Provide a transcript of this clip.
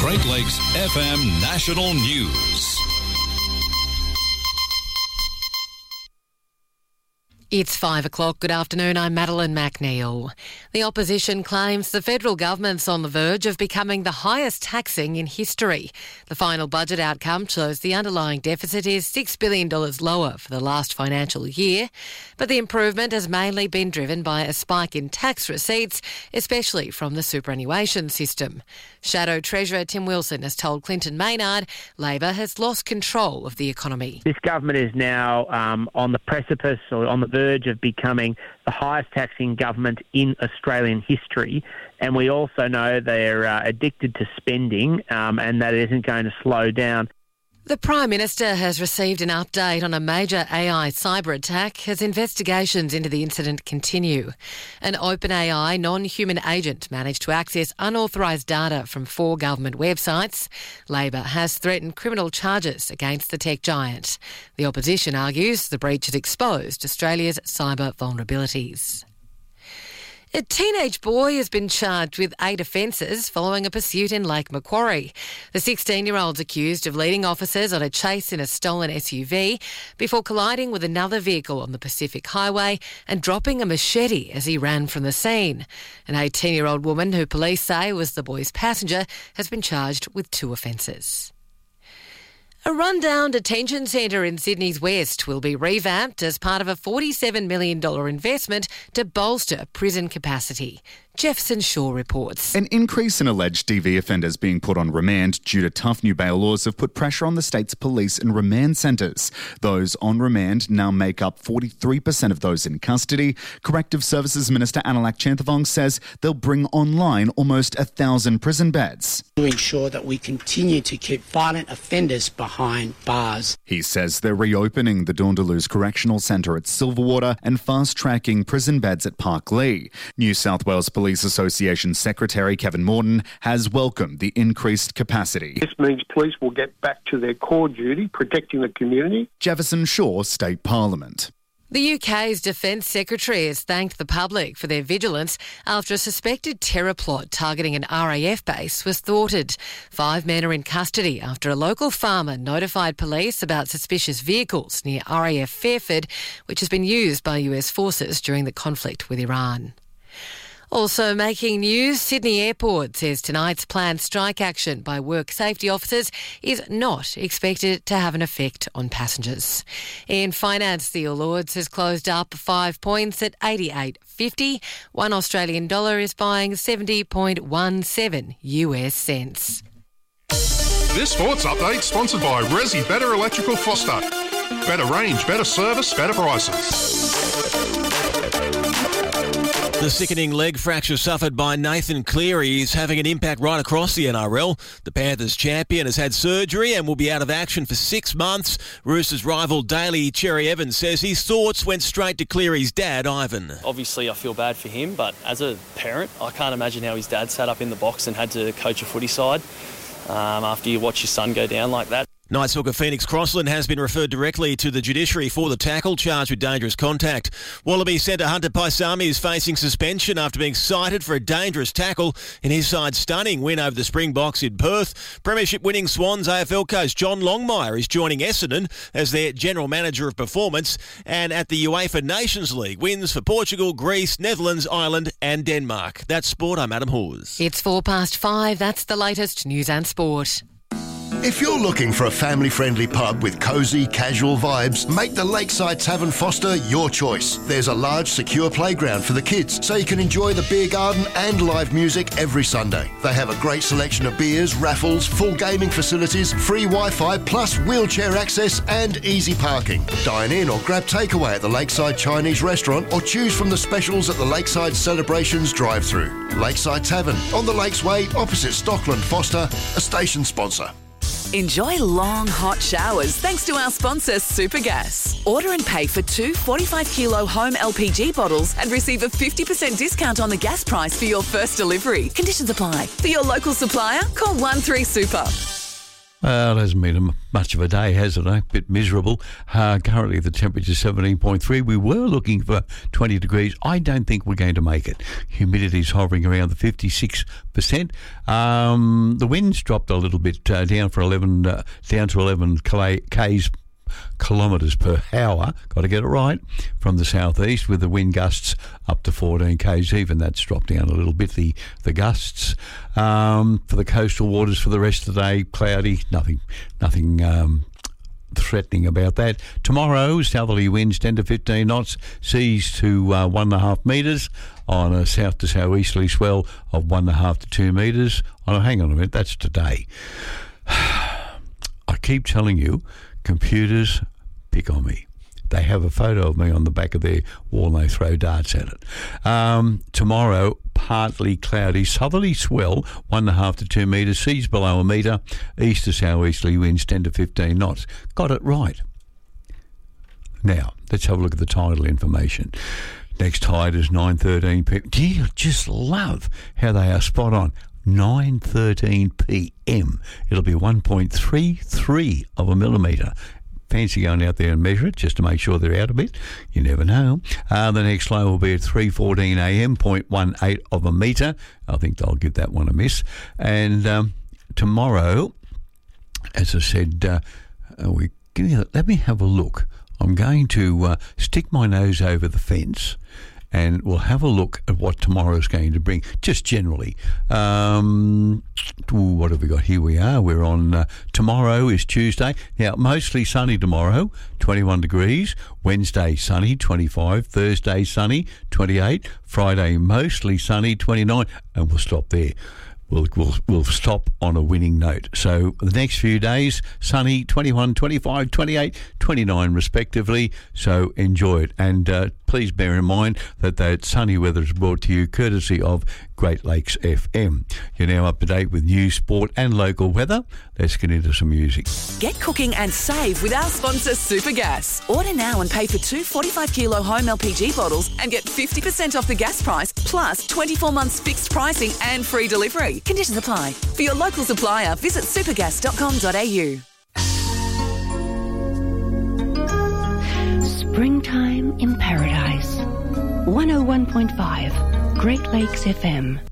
Great Lakes FM National News. It's 5 o'clock. Good afternoon. I'm Madeline McNeil. The opposition claims the federal government's on the verge of becoming the highest taxing in history. The final budget outcome shows the underlying deficit is $6 billion lower for the last financial year, but the improvement has mainly been driven by a spike in tax receipts, especially from the superannuation system. Shadow Treasurer Tim Wilson has told Clinton Maynard Labor has lost control of the economy. This government is now on the precipice or on the verge of becoming the highest taxing government in Australian history, and we also know they're addicted to spending and that it isn't going to slow down. The Prime Minister has received an update on a major AI cyber attack as investigations into the incident continue. An OpenAI non-human agent managed to access unauthorised data from 4 government websites. Labor has threatened criminal charges against the tech giant. The opposition argues the breach has exposed Australia's cyber vulnerabilities. A teenage boy has been charged with 8 offences following a pursuit in Lake Macquarie. The 16-year-old's accused of leading officers on a chase in a stolen SUV before colliding with another vehicle on the Pacific Highway and dropping a machete as he ran from the scene. An 18-year-old woman, who police say was the boy's passenger, has been charged with 2 offences. A rundown detention centre in Sydney's West will be revamped as part of a $47 million investment to bolster prison capacity. Jefferson Shaw reports. An increase in alleged DV offenders being put on remand due to tough new bail laws have put pressure on the state's police and remand centres. Those on remand now make up 43% of those in custody. Corrective Services Minister Analak Chanthavong says they'll bring online almost 1,000 prison beds to ensure that we continue to keep violent offenders behind bars. He says they're reopening the Dawndalu's Correctional Centre at Silverwater and fast-tracking prison beds at Parklee. New South Wales Police Association Secretary Kevin Morton has welcomed the increased capacity. This means police will get back to their core duty, protecting the community. Jefferson Shaw, State Parliament. The UK's Defence Secretary has thanked the public for their vigilance after a suspected terror plot targeting an RAF base was thwarted. 5 men are in custody after a local farmer notified police about suspicious vehicles near RAF Fairford, which has been used by US forces during the conflict with Iran. Also making news, Sydney Airport says tonight's planned strike action by work safety officers is not expected to have an effect on passengers. In finance, the All Ords has closed up 5 points at 88.50. One Australian dollar is buying 70.17 US cents. This sports update sponsored by Resi Better Electrical Foster. Better range, better service, better prices. The sickening leg fracture suffered by Nathan Cleary is having an impact right across the NRL. The Panthers champion has had surgery and will be out of action for 6 months. Roosters rival Daly Cherry Evans says his thoughts went straight to Cleary's dad, Ivan. Obviously, I feel bad for him, but as a parent, I can't imagine how his dad sat up in the box and had to coach a footy side after you watch your son go down like that. Knights hooker Phoenix Crossland has been referred directly to the judiciary for the tackle charged with dangerous contact. Wallaby centre Hunter Paisami is facing suspension after being cited for a dangerous tackle in his side's stunning win over the Springboks in Perth. Premiership winning Swans AFL coach John Longmire is joining Essendon as their general manager of performance. And at the UEFA Nations League, wins for Portugal, Greece, Netherlands, Ireland and Denmark. That's sport. I'm Adam Hawes. It's 5:04. That's the latest news and sport. If you're looking for a family-friendly pub with cosy, casual vibes, make the Lakeside Tavern Foster your choice. There's a large, secure playground for the kids, so you can enjoy the beer garden and live music every Sunday. They have a great selection of beers, raffles, full gaming facilities, free Wi-Fi, plus wheelchair access and easy parking. Dine in or grab takeaway at the Lakeside Chinese restaurant or choose from the specials at the Lakeside Celebrations drive-through. Lakeside Tavern, on the Lakes Way, opposite Stockland Foster, a station sponsor. Enjoy long, hot showers thanks to our sponsor, Supergas. Order and pay for 2 45-kilo home LPG bottles and receive a 50% discount on the gas price for your first delivery. Conditions apply. For your local supplier, call 13 Super. Well, it hasn't been much of a day, has it? A bit miserable. Currently, the temperature is 17.3. We were looking for 20 degrees. I don't think we're going to make it. Humidity is hovering around the 56%. The wind's dropped a little bit down to 11 kilometres per hour, got to get it right, from the southeast, with the wind gusts up to 14 k's. Even that's dropped down a little bit, the gusts. For the coastal waters for the rest of the day, cloudy, nothing threatening about that. Tomorrow, southerly winds 10 to 15 knots, seas to 1.5 metres, on a south to southeasterly swell of 1.5 to 2 metres. Oh, hang on a minute, that's today. I keep telling you, computers pick on me. They have a photo of me on the back of their wall and they throw darts at it. Tomorrow, partly cloudy, southerly swell, 1.5 to 2 metres, seas below a metre, east to southeasterly winds 10 to 15 knots. Got it right. Now, let's have a look at the tidal information. Next tide is 9:13 p.m. Do you just love how they are spot on? 9:13 p.m. It'll be 1.33 of a millimetre. Fancy going out there and measure it just to make sure they're out a bit. You never know. The next low will be at 3:14 a.m., 0.18 of a metre. I think they'll give that one a miss. And tomorrow, as I said, let me have a look. I'm going to stick my nose over the fence and we'll have a look at what tomorrow's going to bring, just generally. What have we got? Here we are. We're on, tomorrow is Tuesday. Now, mostly sunny tomorrow, 21 degrees. Wednesday, sunny, 25. Thursday, sunny, 28. Friday, mostly sunny, 29. And we'll stop there. We'll stop on a winning note. So the next few days, sunny, 21, 25, 28, 29 respectively. So enjoy it. And please bear in mind that sunny weather is brought to you courtesy of Great Lakes FM. You're now up to date with news, sport and local weather. Let's get into some music. Get cooking and save with our sponsor Supergas. Order now and pay for 2 45-kilo home LPG bottles and get 50% off the gas price, plus 24 months fixed pricing and free delivery. Conditions apply. For your local supplier, visit supergas.com.au. Springtime in Paradise. 101.5 Great Lakes FM.